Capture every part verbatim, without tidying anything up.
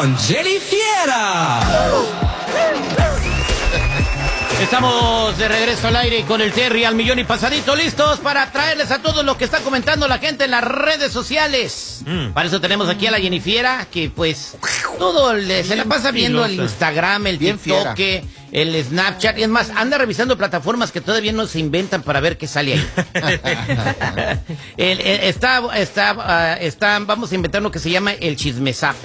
con Jenny Fiera. Estamos de regreso al aire con el Terry al millón y pasadito, listos para traerles a todos lo que está comentando la gente en las redes sociales. Mm. Para eso tenemos aquí a la Jenny Fiera, que pues todo le, se la pasa viendo el Instagram, el Bien TikTok, fiera. el Snapchat, y es más, anda revisando plataformas que todavía no se inventan para ver qué sale ahí. el, el, está, está, uh, está, vamos a inventar lo que se llama el chismezap.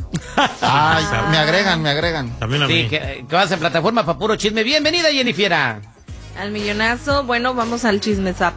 Ay, me agregan, me agregan. También a mí. Sí, que, que vas en plataforma para puro chisme. Bienvenida, Jenny Fiera. Al millonazo, bueno, vamos al chismezap.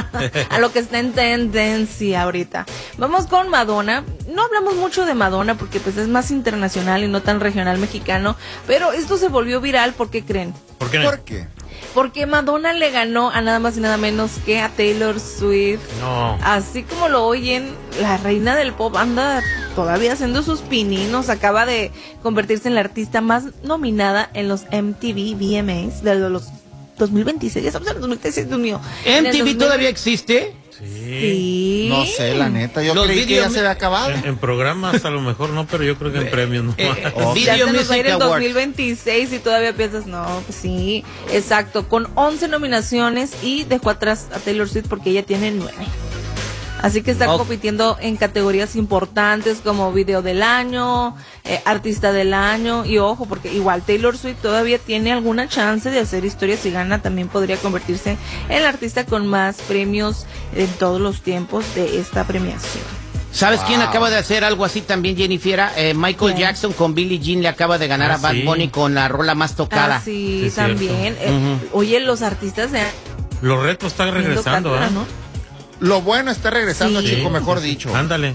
A lo que está en tendencia ahorita. Vamos con Madonna. No hablamos mucho de Madonna porque pues es más internacional y no tan regional mexicano, pero esto se volvió viral, ¿por qué creen? ¿Por qué? ¿Por qué? Porque Madonna le ganó a nada más y nada menos que a Taylor Swift. No. Así como lo oyen, la reina del pop anda todavía haciendo sus pininos. Acaba de convertirse en la artista más nominada en los M T V V M As de los dos mil veintiséis. Ya estamos en el dos mil veintiséis, Dios mío. ¿M T V todavía existe? Sí. sí. No sé, la neta. Yo los creí que ya se había acabado. En, en programas a lo mejor no, pero yo creo que en premios no. Eh, oh. Ya se nos va a ir en dos mil veintiséis y todavía piensas, no, pues sí, exacto. Con once nominaciones y dejó atrás a Taylor Swift porque ella tiene nueve. Así que está oh. compitiendo en categorías importantes como video del año, eh, artista del año, y ojo, porque igual Taylor Swift todavía tiene alguna chance de hacer historia. Si gana, también podría convertirse en la artista con más premios en todos los tiempos de esta premiación. ¿Sabes wow. quién acaba de hacer algo así también, Jenny Fiera? Eh, Michael yeah. Jackson con Billie Jean le acaba de ganar ah, a Bad sí. Bunny con la rola más tocada. Ah, sí, sí también. Eh, uh-huh. Oye, los artistas de... Los retos están regresando, ¿eh? ¿No? Lo bueno está regresando, sí. chico, mejor dicho. Ándale.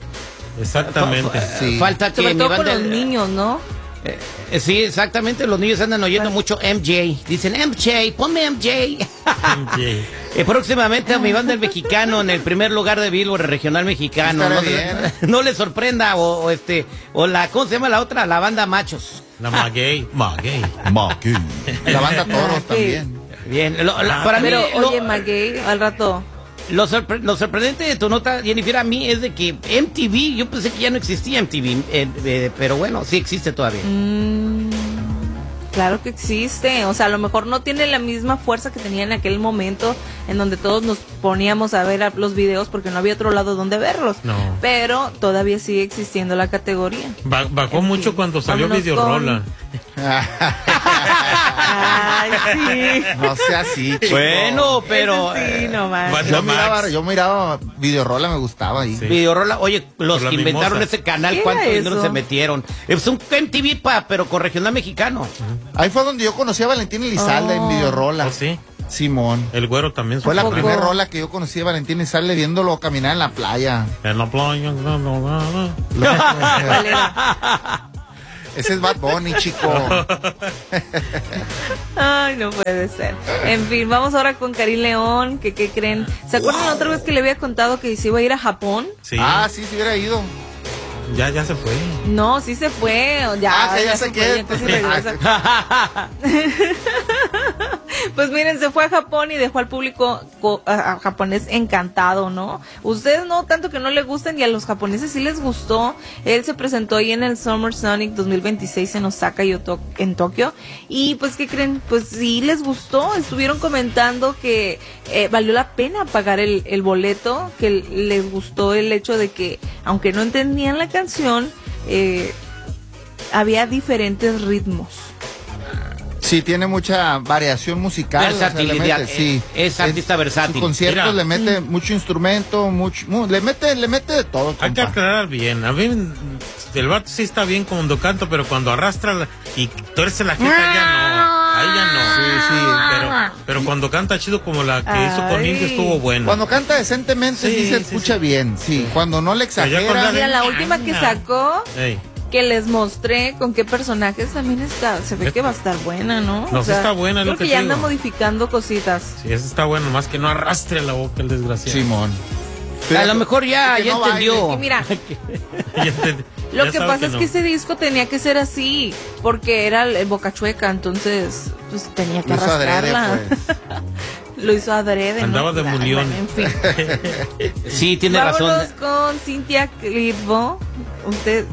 Exactamente. Sí. Falta que sobre todo con los niños, ¿no? Eh, eh, sí, exactamente. Los niños andan oyendo Ay. mucho M J. Dicen, M J, ponme M J. M J. eh, próximamente a mi banda El Mexicano en el primer lugar de Billboard regional mexicano. No, no le sorprenda. O, o este, o la, ¿cómo se llama la otra? La banda Machos. La Maguey. Maguey. Maguey. La banda Toros también. Bien. Lo, lo, para Pero, mí, oye, lo, Maguey, al rato. Lo, sorpre lo sorprendente de tu nota, Jennifer, a mí es de que M T V, yo pensé que ya no existía M T V, eh, eh, pero bueno, sí existe todavía. Mm, claro que existe, o sea, a lo mejor no tiene la misma fuerza que tenía en aquel momento en donde todos nos poníamos a ver los videos porque no había otro lado donde verlos, no. pero todavía sigue existiendo la categoría. Ba bajó M T V. Mucho cuando salió Videorola. Con... Ay, sí. No sea así, chico. Bueno, pero sí, no más. Yo miraba, yo miraba Videorola, me gustaba ahí. Sí. Videorola, oye, los que inventaron ese canal, ¿cuántos dinero se metieron? Es un M T V, pa, pero con regional mexicano. Uh-huh. Ahí fue donde yo conocí a Valentín Elizalde oh. en Videorola. ¿Oh, sí? Simón. El güero también. Fue la primera rola que yo conocí a Valentín Elizalde viéndolo caminar en la playa. En la playa. No, no, no, no. Ese es Bad Bunny, chico. Ay, no puede ser. En fin, vamos ahora con Karim León. que ¿Qué creen? ¿Se acuerdan wow. otra vez que le había contado que se iba a ir a Japón? Sí. Ah, sí, se hubiera ido. Ya, ya se fue. No, sí se fue. Ya, ah, que ya, ya se, se quedó. Pues miren, se fue a Japón y dejó al público a, a japonés encantado, ¿no? Ustedes no, tanto que no le gustan, y a los japoneses sí les gustó. Él se presentó ahí en el Summer Sonic dos mil veintiséis en Osaka y Oto en Tokio. Y pues, ¿qué creen? Pues sí les gustó. Estuvieron comentando que eh, valió la pena pagar el, el boleto, que les gustó el hecho de que, aunque no entendían la canción, eh, había diferentes ritmos. Sí, tiene mucha variación musical. Versatilidad. O sea, sí. Es artista es, versátil. Sus conciertos Mira. le mete mm. mucho instrumento, mucho, mu le mete, le mete de todo. Hay compa. que aclarar bien. A mí el vato sí está bien cuando canta, pero cuando arrastra la, y tuerce la jeta ya no. Ahí ya no. Sí, sí. Pero, pero cuando canta chido como la que Ay. hizo con Indio estuvo bueno. Cuando canta decentemente sí, sí se sí, escucha sí. bien. Sí. Cuando no le exagera. Y a la última que sacó. Ey. Que les mostré con qué personajes también está, se ve que va a estar buena, ¿no? No, o sea, sí está buena, creo lo que, que ya digo. anda modificando cositas. Sí, eso está bueno, más que no arrastre la boca el desgraciado. Simón. Pero a lo mejor ya, ya no entendió. Y mira, lo que pasa que es no. que ese disco tenía que ser así, porque era el, el Boca Chueca, entonces pues tenía que lo arrastrarla. Adrede, pues. Lo hizo adrede. Andaba ¿no? de mulión. En fin. Sí, tiene Vámonos razón. con Cintia Clitbo. Usted...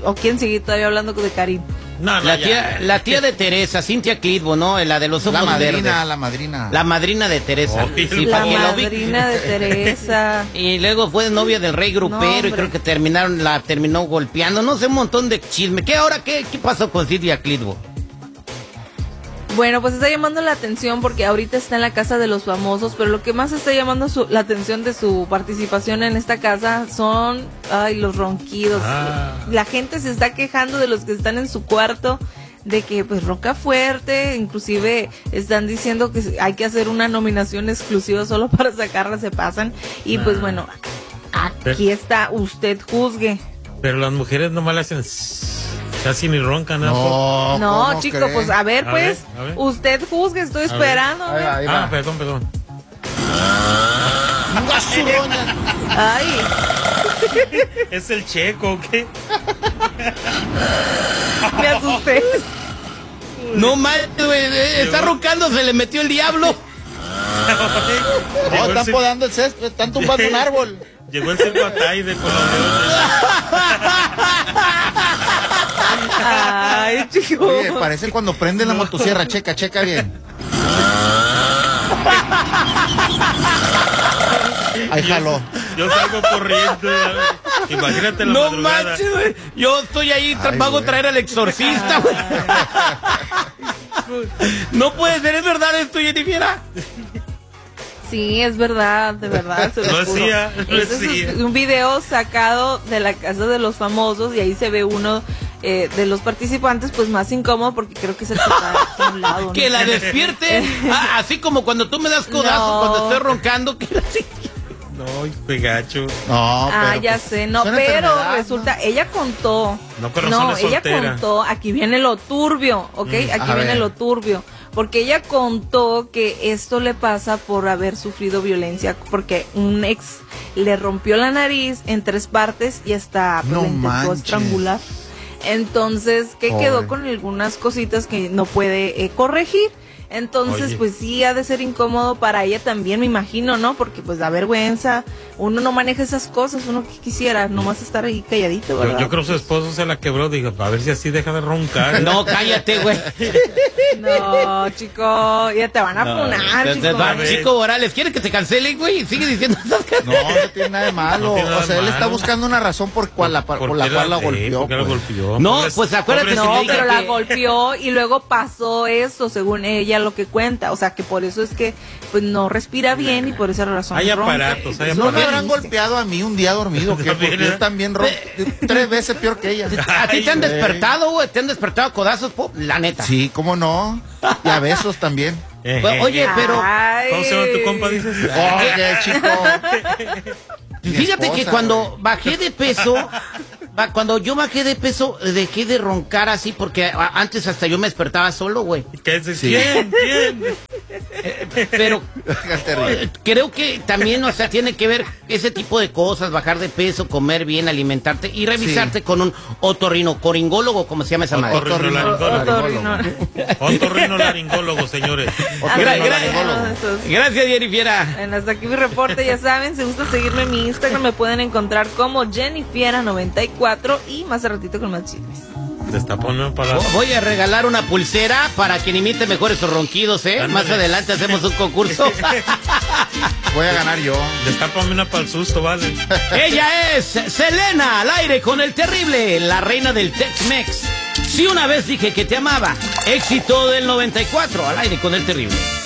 ¿O quién sigue todavía hablando de Karim? No, no, La ya. tía, la tía de Teresa, Cintia Clitbo, ¿no? La de los ojos La madrina, verdes. la madrina. La madrina de Teresa. Oh, Sí, La para que lo vi- madrina de Teresa. Y luego fue novia del rey grupero No, y hombre. creo que terminaron, la terminó golpeando. No sé, un montón de chisme. ¿Qué ahora qué, qué pasó con Cintia Clitbo? Bueno, pues está llamando la atención porque ahorita está en la casa de los famosos, pero lo que más está llamando su- la atención de su participación en esta casa son, ay, los ronquidos. Ah. La gente se está quejando de los que están en su cuarto, de que pues ronca fuerte, inclusive están diciendo que hay que hacer una nominación exclusiva solo para sacarla, se pasan. Y pues Ah. bueno, aquí está, usted juzgue. Pero las mujeres nomás le hacen... Casi ni roncan, ¿no? No, No, ¿cómo chico, cree? pues a ver, A pues, ver, a ver. usted juzgue, estoy esperando. a Ahí ver. va, ahí Ah, va. perdón, perdón. Un basurón. Ay, ¿Es el checo o qué? me asusté. No manches, güey, eh, está Llegó. roncando, se le metió el diablo. No, Llegó el están cir- podando el césped, están tumbando un árbol. Llegó el circo Ataide con los leones. Ay, chico. Oye, parece cuando prenden la motosierra, checa, checa bien. Ahí jaló. Yo salgo corriendo. Imagínate la No madrugada. manches, güey. Yo estoy ahí, tra- Ay, vago a güey. traer al exorcista, güey. No puede ser, ¿es verdad esto, Jennifer? Sí, es verdad, de verdad. Se Lo lo juro. hacía, lo Ese hacía. es un video sacado de la casa de los famosos y ahí se ve uno eh, de los participantes pues más incómodo porque creo que es el que está a un lado, ¿no? Que la despierte. Ah, así como cuando tú me das codazo No. cuando estoy roncando. Que la- No, pegacho. No, Ah, pero, ya pues, sé, no, es una pero enfermedad, resulta, ella contó, No, con razón es ella soltera. contó, aquí viene lo turbio, ¿ok? Mm, aquí a viene ver. lo turbio, porque ella contó que esto le pasa por haber sufrido violencia, porque un ex le rompió la nariz en tres partes y hasta pues, No le intentó manches. estrangular. Entonces, que Pobre. quedó con algunas cositas que no puede eh, corregir. Entonces, Oye. pues sí, ha de ser incómodo para ella también, me imagino, ¿no? Porque pues da vergüenza, uno no maneja esas cosas, uno que quisiera nomás estar ahí calladito, ¿verdad? Yo, yo creo que su esposo se la quebró. Dijo, a ver si así deja de roncar. No, cállate, güey. No, chico, ya te van a funar, Te- te- chico. va, Chico Morales, ¿quieres que te cancelen, güey? Sigue diciendo esas cosas. No, no tiene nada de malo. No tiene nada o sea, de él está malo. buscando una razón por, cual la, por, ¿Por la qué cual la eh, golpeó. ¿por qué la pues. golpeó? No, Pobres- pues, acuérdate pobres- si No, le dije pero la que- golpeó y luego pasó esto, según ella lo que cuenta. O sea, que por eso es que pues no respira bien y por esa razón Hay ronca. aparatos, hay No me aparatos. habrán golpeado a mí un día dormido, que También, porque ¿eh? yo también ron- tres veces peor que ella. ¿A ti te han Ay, güey. despertado, güey? ¿Te han despertado a codazos, po? La neta. Sí, cómo no. Y a besos también. Eh, Pues, eh, oye, eh. pero Ay. ¿Cómo se llama tu compa, dices? Oye, chico. Mi fíjate que esposa, cuando güey. bajé de peso, va, cuando yo bajé de peso, dejé de roncar así porque a- antes hasta yo me despertaba solo, güey. ¿Qué es? Sí. ¿Quién? ¿Quién? Pero Déjate reír. eh, creo que también, o sea, tiene que ver ese tipo de cosas, bajar de peso, comer bien, alimentarte y revisarte Sí. con un otorrinocoringólogo, como se llama esa madre. Otorrinolaringólogo. Otorrino. Otorrinolaringólogo, señores. Gra- gra- Otorrinolaringólogo. Esos. Gracias, Jennifer. Bueno, hasta aquí mi reporte, ya saben, si gustan seguirme en mi Instagram me pueden encontrar como Jennifiera noventa y cuatro y más a ratito con más chismes. Destapame para Voy a regalar una pulsera para quien imite mejor esos ronquidos, ¿eh? Ándale. Más adelante hacemos un concurso. Voy a ganar yo. Destápame una para el susto, vale. Ella es Selena, al aire con el terrible, la reina del Tex-Mex. Si una vez dije que te amaba, éxito del noventa y cuatro, al aire con el terrible.